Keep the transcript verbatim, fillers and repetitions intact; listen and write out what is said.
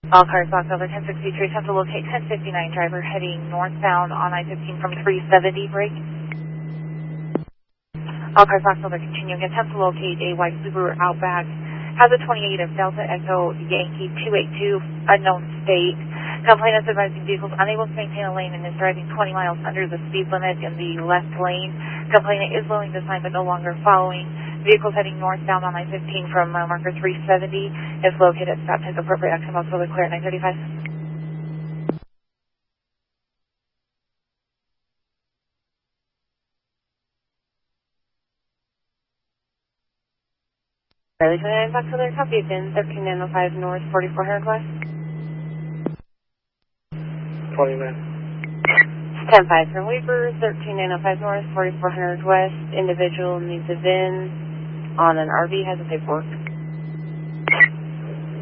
All cars box over ten sixty-three, attempt to locate ten fifty-nine driver heading northbound on I fifteen from three seventy, break. All cars box over continuing, attempt to locate a white Subaru Outback. Has a twenty-eight of Delta Echo Yankee two eight two, unknown state. Complainant advising vehicles unable to maintain a lane and is driving twenty miles under the speed limit in the left lane. Complainant is willing to sign but no longer following. Vehicles heading northbound on I fifteen from uh, marker three seventy is located at stop time appropriate action box over clear at nine thirty-five. Riley twenty-nine box over copy again, thirteen nine oh five north, forty-four hundred west. twenty-nine. ten five from Weaver, thirteen nine oh five north, forty-four hundred west. Individual needs a V I N on an R V, has a paperwork.